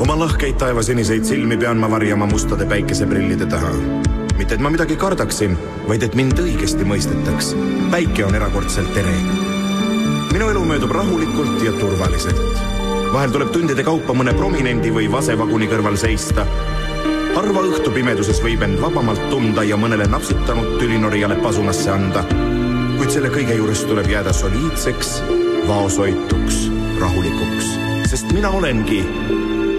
Oma lahkeid taevaseniseid silmi pean ma varjama mustade päikeseprillide taha. Mitte et ma midagi kardaksin, vaid et mind õigesti mõistetaks. Päike on erakordselt tere. Minu elu möödub rahulikult ja turvaliselt. Vahel tuleb tundide kaupa mõne prominendi või vasevaguni kõrval seista. Harva õhtu pimeduses võib end vabamalt tunda ja mõnele napsitanud tülinorijale pasunasse anda. Kuid selle kõige juures tuleb jääda soliidseks, vaosoituks, rahulikuks. Sest mina olengi